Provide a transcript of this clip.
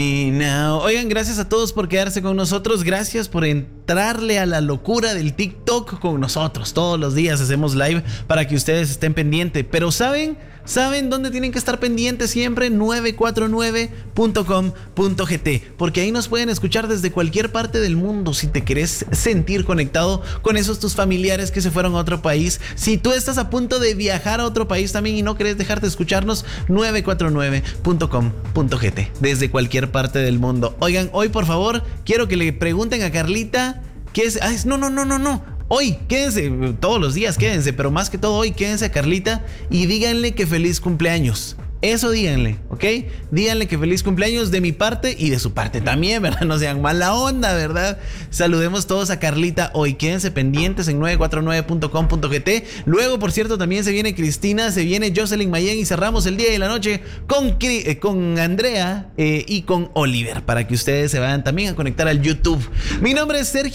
Oigan, gracias a todos por quedarse con nosotros. Gracias por entrarle a la locura del TikTok con nosotros. Todos los días hacemos live para que ustedes estén pendientes. Pero ¿saben dónde tienen que estar pendientes siempre? 949.com.gt, porque ahí nos pueden escuchar desde cualquier parte del mundo. Si te querés sentir conectado con esos tus familiares que se fueron a otro país, si tú estás a punto de viajar a otro país también y no querés dejarte escucharnos, 949.com.gt, desde cualquier parte del mundo. Oigan, hoy por favor quiero que le pregunten a Carlita qué es... No. Hoy, quédense, todos los días quédense, pero más que todo hoy quédense a Carlita y díganle que feliz cumpleaños. Eso díganle, ¿ok? Díganle que feliz cumpleaños de mi parte y de su parte también, ¿verdad? No sean mala onda, ¿verdad? Saludemos todos a Carlita hoy. Quédense pendientes en 949.com.gt. Luego, por cierto, también se viene Cristina, se viene Jocelyn Mayen y cerramos el día y la noche con Andrea y con Oliver, para que ustedes se vayan también a conectar al YouTube. Mi nombre es Sergio.